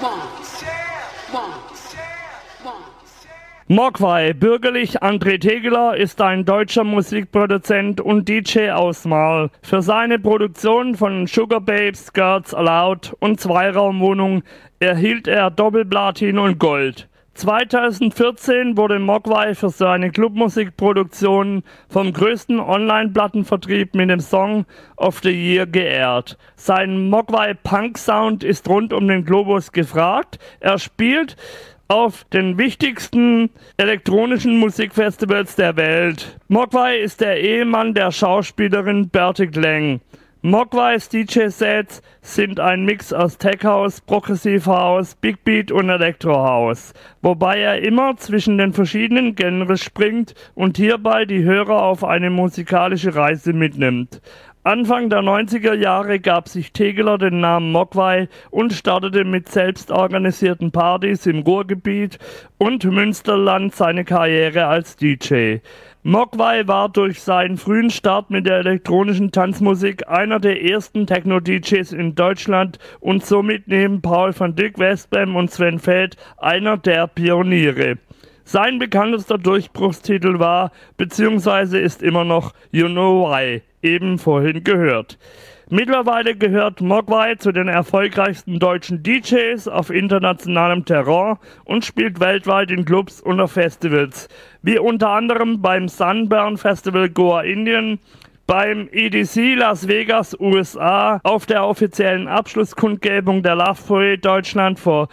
Mogwai, bürgerlich André Tegeler, ist ein deutscher Musikproduzent und DJ aus Marl. Für seine Produktion von Sugar Babes, Girls Aloud und Zweiraumwohnung erhielt er Doppelplatin und Gold. 2014 wurde Mogwai für seine Clubmusikproduktion vom größten Online-Plattenvertrieb mit dem Song of the Year geehrt. Sein Mogwai-Punk-Sound ist rund um den Globus gefragt. Er spielt auf den wichtigsten elektronischen Musikfestivals der Welt. Mogwai ist der Ehemann der Schauspielerin Berti Klang. Mogwais DJ-Sets sind ein Mix aus Tech House, Progressive House, Big Beat und Electro House, wobei er immer zwischen den verschiedenen Genres springt und hierbei die Hörer auf eine musikalische Reise mitnimmt. Anfang der 90er Jahre gab sich Tegeler den Namen Mogwai und startete mit selbstorganisierten Partys im Ruhrgebiet und Münsterland seine Karriere als DJ. Mogwai war durch seinen frühen Start mit der elektronischen Tanzmusik einer der ersten Techno-DJs in Deutschland und somit neben Paul van Dyk, Westbam und Sven Väth einer der Pioniere. Sein bekanntester Durchbruchstitel war bzw. ist immer noch You Know Why, eben vorhin gehört. Mittlerweile gehört Mogwai zu den erfolgreichsten deutschen DJs auf internationalem Terrain und spielt weltweit in Clubs und auf Festivals, wie unter anderem beim Sunburn Festival Goa Indien, beim EDC Las Vegas USA, auf der offiziellen Abschlusskundgebung der Love Parade Deutschland vor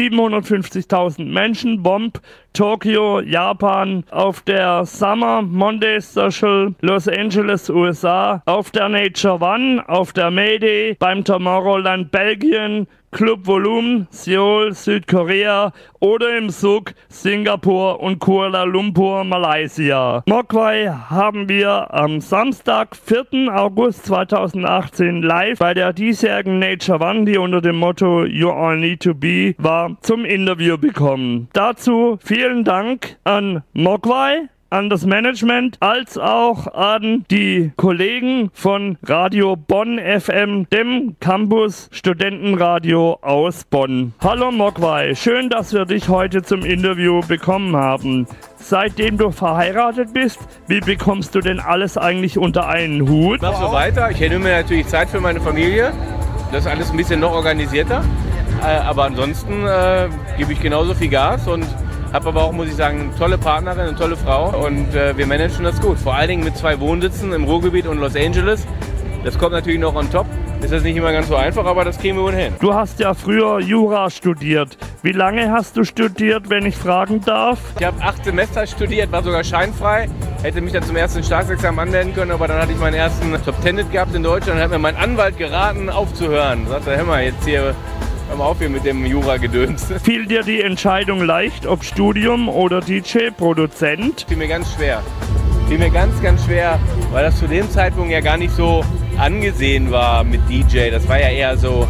750.000 Menschen, Bomb, Tokio, Japan, auf der Summer Monday Social Los Angeles, USA, auf der Nature One, auf der Mayday, beim Tomorrowland Belgien, Club Volume, Seoul, Südkorea oder im Suk, Singapur und Kuala Lumpur, Malaysia. Mogwai haben wir am Samstag, 4. August 2018 live bei der diesjährigen Nature One, die unter dem Motto You All Need to Be war, zum Interview bekommen. Dazu vielen Dank an Mogwai, an das Management, als auch an die Kollegen von Radio Bonn FM, dem Campus Studentenradio aus Bonn. Hallo Mogwai, schön, dass wir dich heute zum Interview bekommen haben. Seitdem du verheiratet bist, wie bekommst du denn alles eigentlich unter einen Hut? Ich mach so weiter, ich nehme mir natürlich Zeit für meine Familie, das ist alles ein bisschen noch organisierter, aber ansonsten gebe ich genauso viel Gas und habe aber auch, muss ich sagen, eine tolle Partnerin, eine tolle Frau und wir managen das gut. Vor allen Dingen mit 2 Wohnsitzen im Ruhrgebiet und Los Angeles. Das kommt natürlich noch on top. Ist das nicht immer ganz so einfach, aber das kriegen wir wohl hin. Du hast ja früher Jura studiert. Wie lange hast du studiert, wenn ich fragen darf? Ich habe 8 Semester studiert, war sogar scheinfrei. Hätte mich dann zum ersten Staatsexamen anmelden können, aber dann hatte ich meinen ersten Top 10 gehabt in Deutschland und hat mir mein Anwalt geraten, aufzuhören. Sagte, hör mal, jetzt hier... Hör mal auf hier mit dem Jura-Gedöns. Fiel dir die Entscheidung leicht, ob Studium oder DJ-Produzent? Fiel mir ganz schwer. Fiel mir ganz, ganz schwer, weil das zu dem Zeitpunkt ja gar nicht so angesehen war mit DJ. Das war ja eher so,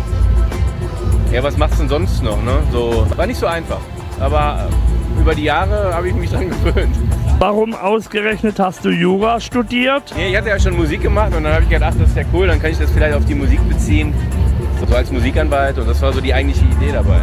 ja, was machst du denn sonst noch? Ne? So, war nicht so einfach. Aber über die Jahre habe ich mich dran gewöhnt. Warum ausgerechnet hast du Jura studiert? Nee, ich hatte ja schon Musik gemacht und dann habe ich gedacht, ach, das ist ja cool, dann kann ich das vielleicht auf die Musik beziehen. So als Musikanwalt und das war so die eigentliche Idee dabei.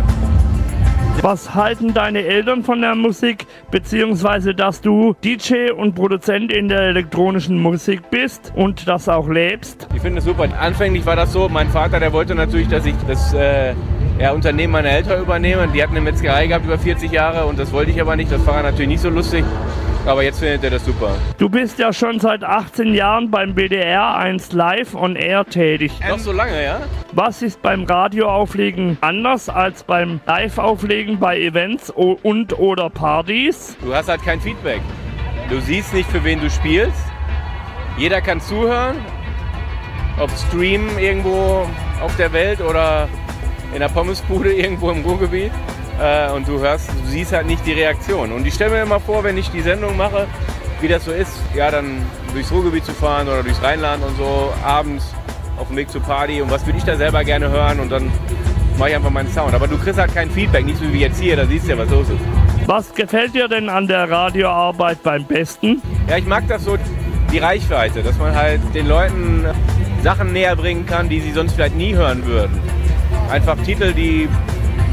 Was halten deine Eltern von der Musik, beziehungsweise dass du DJ und Produzent in der elektronischen Musik bist und das auch lebst? Ich finde es super. Anfänglich war das so, mein Vater, der wollte natürlich, dass ich das Unternehmen meiner Eltern übernehme. Die hatten eine Metzgerei gehabt über 40 Jahre und das wollte ich aber nicht. Das war natürlich nicht so lustig. Aber jetzt findet er das super. Du bist ja schon seit 18 Jahren beim BDR 1 Live on Air tätig. Noch so lange, ja? Was ist beim Radioauflegen anders als beim Live-Auflegen bei Events und oder Partys? Du hast halt kein Feedback. Du siehst nicht, für wen du spielst. Jeder kann zuhören. Ob Stream irgendwo auf der Welt oder in der Pommesbude irgendwo im Ruhrgebiet. Und du siehst halt nicht die Reaktion. Und ich stelle mir immer vor, wenn ich die Sendung mache, wie das so ist, ja, dann durchs Ruhrgebiet zu fahren oder durchs Rheinland und so, abends auf dem Weg zur Party und was würde ich da selber gerne hören und dann mache ich einfach meinen Sound. Aber du kriegst halt kein Feedback, nicht so wie jetzt hier, da siehst du ja, was los ist. Was gefällt dir denn an der Radioarbeit beim besten? Ja, ich mag das so, die Reichweite, dass man halt den Leuten Sachen näher bringen kann, die sie sonst vielleicht nie hören würden. Einfach Titel, die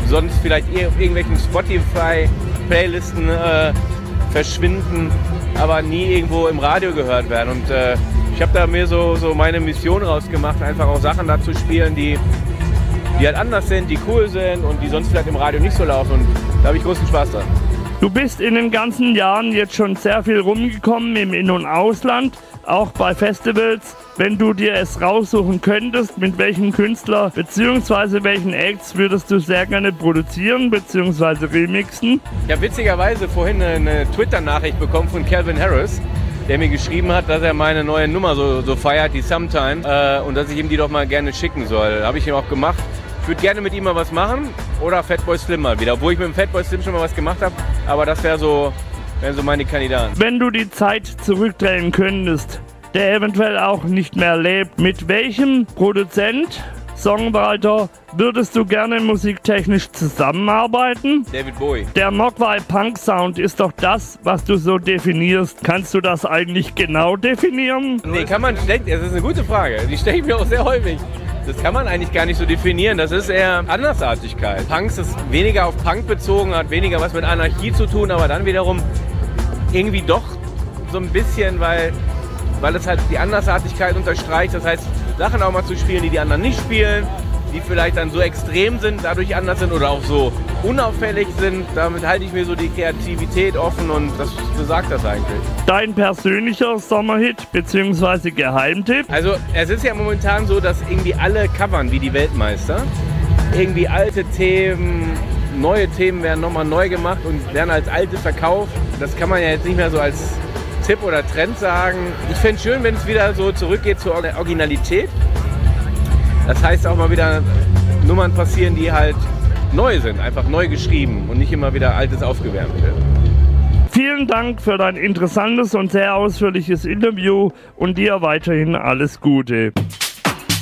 sonst vielleicht auf irgendwelchen Spotify-Playlisten verschwinden, aber nie irgendwo im Radio gehört werden. Und ich habe da mir so meine Mission rausgemacht, einfach auch Sachen da zu spielen, die halt anders sind, die cool sind und die sonst vielleicht im Radio nicht so laufen. Und da habe ich großen Spaß dran. Du bist in den ganzen Jahren jetzt schon sehr viel rumgekommen im In- und Ausland, auch bei Festivals. Wenn du dir es raussuchen könntest, mit welchem Künstler bzw. welchen Acts würdest du sehr gerne produzieren bzw. remixen? Ich habe witzigerweise vorhin eine Twitter-Nachricht bekommen von Calvin Harris, der mir geschrieben hat, dass er meine neue Nummer so feiert, die Sometime, und dass ich ihm die doch mal gerne schicken soll. Habe ich ihm auch gemacht. Ich würde gerne mit ihm mal was machen oder Fatboy Slim mal wieder, obwohl ich mit dem Fatboy Slim schon mal was gemacht habe, aber das wären so meine Kandidaten. Wenn du die Zeit zurückdrehen könntest, der eventuell auch nicht mehr lebt, mit welchem Produzent, Songwriter würdest du gerne musiktechnisch zusammenarbeiten? David Bowie. Der Mogwai Punk Sound ist doch das, was du so definierst. Kannst du das eigentlich genau definieren? Nee, kann man schlecht. Das ist eine gute Frage. Die stelle ich mir auch sehr häufig. Das kann man eigentlich gar nicht so definieren. Das ist eher Andersartigkeit. Punks ist weniger auf Punk bezogen, hat weniger was mit Anarchie zu tun, aber dann wiederum irgendwie doch so ein bisschen, weil es halt die Andersartigkeit unterstreicht. Das heißt, Sachen auch mal zu spielen, die anderen nicht spielen, die vielleicht dann so extrem sind, dadurch anders sind oder auch so unauffällig sind. Damit halte ich mir so die Kreativität offen und das besagt das eigentlich. Dein persönlicher Sommerhit bzw. Geheimtipp? Also es ist ja momentan so, dass irgendwie alle covern wie die Weltmeister. Irgendwie alte Themen, neue Themen werden nochmal neu gemacht und werden als alte verkauft. Das kann man ja jetzt nicht mehr so als Tipp oder Trend sagen. Ich fände es schön, wenn es wieder so zurückgeht zur Originalität. Das heißt auch mal wieder Nummern passieren, die halt neu sind, einfach neu geschrieben und nicht immer wieder Altes aufgewärmt wird. Vielen Dank für dein interessantes und sehr ausführliches Interview und dir weiterhin alles Gute.